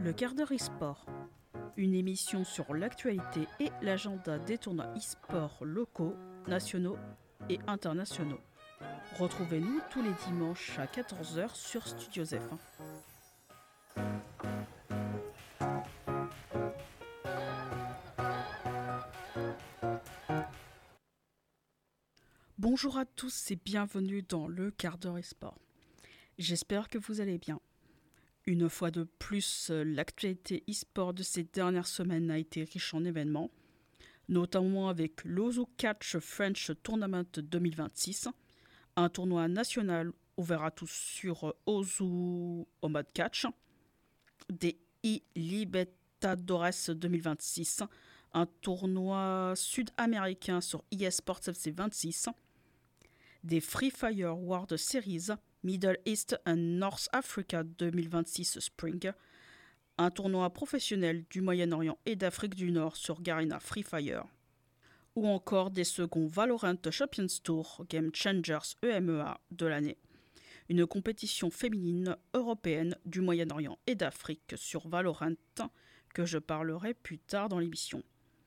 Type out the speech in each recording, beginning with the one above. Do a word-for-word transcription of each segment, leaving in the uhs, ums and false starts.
Le quart d'heure e-sport, une émission sur l'actualité et l'agenda des tournois e-sport locaux, nationaux et internationaux. Retrouvez-nous tous les dimanches à quatorze heures sur Studio Zef. Bonjour à tous et bienvenue dans le quart d'heure e-sport. J'espère que vous allez bien. Une fois de plus, l'actualité e-sport de ces dernières semaines a été riche en événements, notamment avec l'Ozu Catch French Tournament deux mille vingt-six, un tournoi national ouvert à tous sur Ozu au mode catch, des e-Libertadores deux mille vingt-six, un tournoi sud-américain sur eSports F C vingt-six, des Free Fire World Series, Middle East and North Africa deux mille vingt-six Spring, un tournoi professionnel du Moyen-Orient et d'Afrique du Nord sur Garena Free Fire, ou encore des seconds Valorant Champions Tour Game Changers E M E A de l'année, une compétition féminine européenne du Moyen-Orient et d'Afrique sur Valorant que je parlerai plus tard dans l'émission.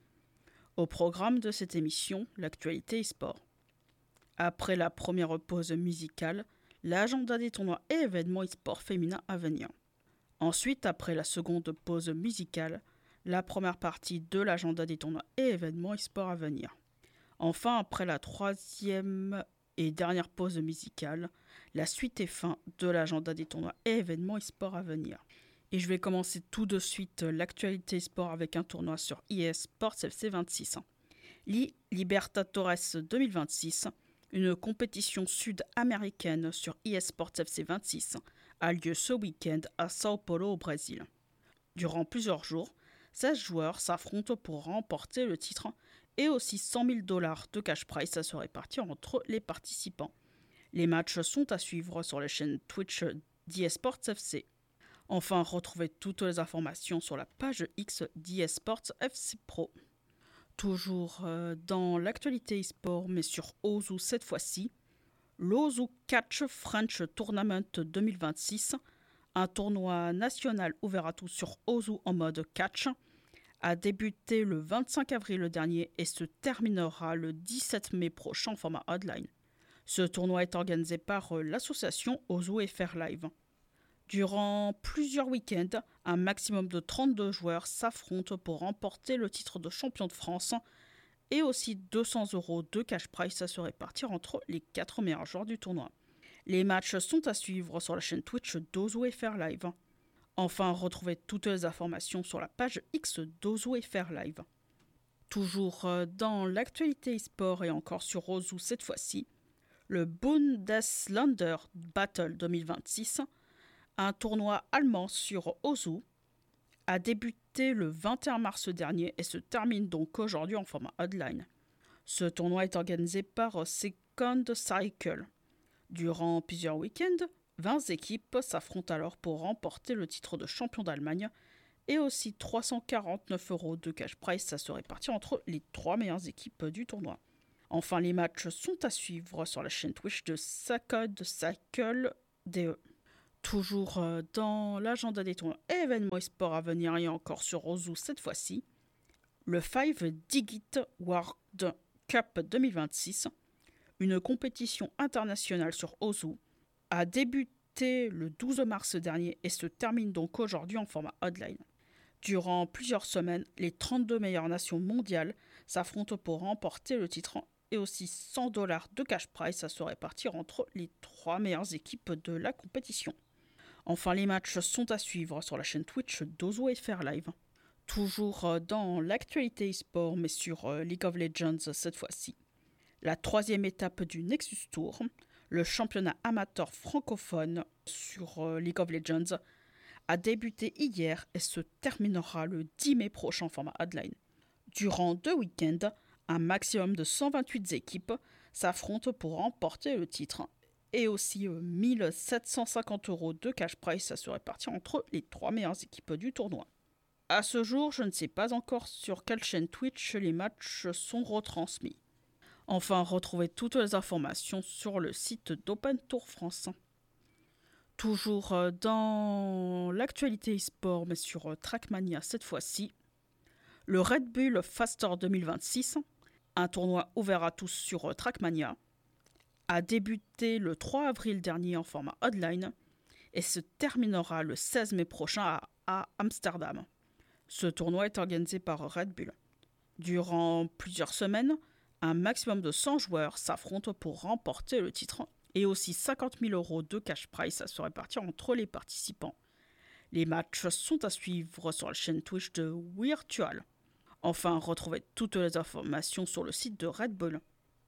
Au programme de cette émission, l'actualité e-sport. Après la première pause musicale, l'agenda des tournois et événements e-sport féminins à venir. Ensuite, après la seconde pause musicale, la première partie de l'agenda des tournois et événements e-sport à venir. Enfin, après la troisième et dernière pause musicale, la suite et fin de l'agenda des tournois et événements e-sport à venir. Et je vais commencer tout de suite l'actualité e-sport avec un tournoi sur eSports F C vingt-six. l'e-Libertadores deux mille vingt-six, une compétition sud-américaine sur eSports F C vingt-six, a lieu ce week-end à Sao Paulo au Brésil. Durant plusieurs jours, seize joueurs s'affrontent pour remporter le titre et aussi cent mille dollars de cash prize à se répartir entre les participants. Les matchs sont à suivre sur la chaîne Twitch d'eSports F C. Enfin, retrouvez toutes les informations sur la page X d'eSports F C Pro. Toujours euh, dans l'actualité e-sport, mais sur Ozu cette fois-ci, l'Ozu Catch French Tournament deux mille vingt-six, un tournoi national ouvert à tous sur Ozu en mode catch, a débuté le vingt-cinq avril dernier et se terminera le dix-sept mai prochain en format online. Ce tournoi est organisé par euh, l'association Ozu F R Live. Durant plusieurs week-ends, un maximum de trente-deux joueurs s'affrontent pour remporter le titre de champion de France et aussi deux cents euros de cash prize à se répartir entre les quatre meilleurs joueurs du tournoi. Les matchs sont à suivre sur la chaîne Twitch d'Ozu F R Live. Enfin, retrouvez toutes les informations sur la page X d'Ozu F R Live. Toujours dans l'actualité e-sport et encore sur Ozu cette fois-ci, le Bundesländer Battle deux mille vingt-six, un tournoi allemand sur Ozu, a débuté le vingt et un mars dernier et se termine donc aujourd'hui en format online. Ce tournoi est organisé par Second Cycle. Durant plusieurs week-ends, vingt équipes s'affrontent alors pour remporter le titre de champion d'Allemagne et aussi trois cent quarante-neuf euros de cash prize à se répartir entre les trois meilleures équipes du tournoi. Enfin, les matchs sont à suivre sur la chaîne Twitch de Second Cycle D E. Toujours dans l'agenda des tournois et événements e-sport à venir et encore sur Ozu cette fois-ci, le five Digit World Cup deux mille vingt-six, une compétition internationale sur Ozu, a débuté le douze mars dernier et se termine donc aujourd'hui en format online. Durant plusieurs semaines, les trente-deux meilleures nations mondiales s'affrontent pour remporter le titre et aussi cent dollars de cash prize à se répartir entre les trois meilleures équipes de la compétition. Enfin, les matchs sont à suivre sur la chaîne Twitch d'Ozu F R Live. Toujours dans l'actualité e-sport, mais sur League of Legends cette fois-ci. La troisième étape du Nexus Tour, le championnat amateur francophone sur League of Legends, a débuté hier et se terminera le dix mai prochain en format online. Durant deux week-ends, un maximum de cent vingt-huit équipes s'affrontent pour remporter le titre et aussi euh, mille sept cent cinquante euros de cash prize à se répartir entre les trois meilleures équipes du tournoi. À ce jour, je ne sais pas encore sur quelle chaîne Twitch les matchs sont retransmis. Enfin, retrouvez toutes les informations sur le site d'Open Tour France. Toujours euh, dans l'actualité e-sport, mais sur euh, Trackmania cette fois-ci, le Red Bull Faster deux mille vingt-six, un tournoi ouvert à tous sur euh, Trackmania, a débuté le trois avril dernier en format online et se terminera le seize mai prochain à, à Amsterdam. Ce tournoi est organisé par Red Bull. Durant plusieurs semaines, un maximum de cent joueurs s'affrontent pour remporter le titre et aussi cinquante mille euros de cash prize à se répartir entre les participants. Les matchs sont à suivre sur la chaîne Twitch de Virtual. Enfin, retrouvez toutes les informations sur le site de Red Bull.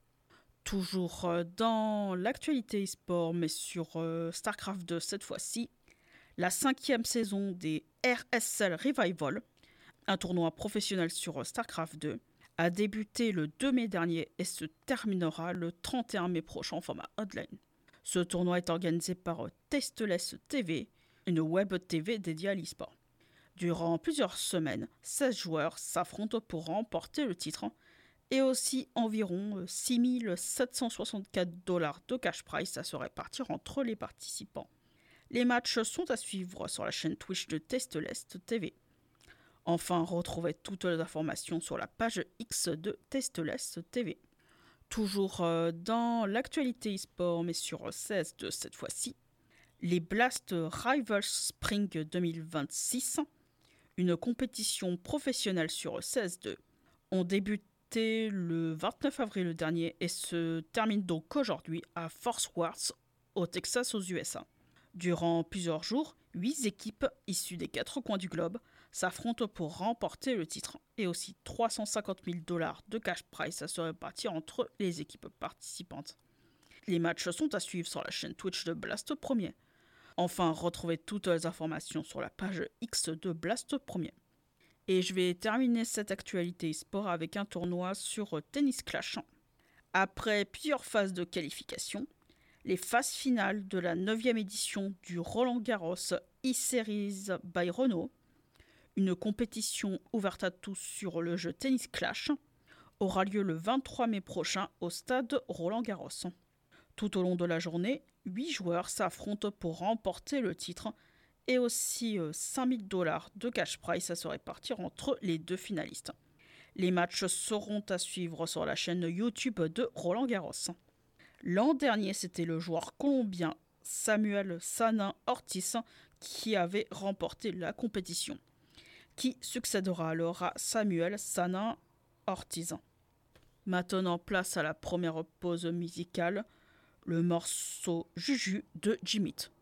Toujours dans l'actualité e-sport, mais sur euh, StarCraft deux cette fois-ci, la cinquième saison des R S L Revival, un tournoi professionnel sur StarCraft deux, a débuté le deux mai dernier et se terminera le trente et un mai prochain en format online. Ce tournoi est organisé par Tasteless T V, une web T V dédiée à l'e-sport. Durant plusieurs semaines, seize joueurs s'affrontent pour remporter le titre et aussi environ six mille sept cent soixante-quatre dollars de cash prize à se répartir entre les participants. Les matchs sont à suivre sur la chaîne Twitch de Tasteless T V. Enfin, retrouvez toutes les informations sur la page X de Tasteless T V. Toujours dans l'actualité e-sport, mais sur C S deux cette fois-ci, les Blast Rivals Spring deux mille vingt-six, une compétition professionnelle sur C S deux, ont débuté le vingt-neuf avril dernier et se terminent donc aujourd'hui à Fort Worth, au Texas, aux U S A. Durant plusieurs jours, huit équipes issues des quatre coins du globe s'affrontent pour remporter le titre et aussi trois cent cinquante mille dollars de cash prize à se répartir entre les équipes participantes. Les matchs sont à suivre sur la chaîne Twitch de Blast Premier. Enfin, retrouvez toutes les informations sur la page X de Blast Premier. Et je vais terminer cette actualité e-sport avec un tournoi sur Tennis Clash. Après plusieurs phases de qualification, les phases finales de la neuvième édition du Roland Garros e-Series by Renault, une compétition ouverte à tous sur le jeu Tennis Clash, aura lieu le vingt-trois mai prochain au stade Roland Garros. Tout au long de la journée, huit joueurs s'affrontent pour remporter le titre et aussi cinq mille dollars de cash prize à se répartir entre les deux finalistes. Les matchs seront à suivre sur la chaîne YouTube de Roland Garros. L'an dernier, c'était le joueur colombien Samuel Sanin Ortiz qui avait remporté la compétition, qui succédera alors à Samuel Sanin Ortiz. Maintenant, place à la première pause musicale, le morceau Juju de Jimit.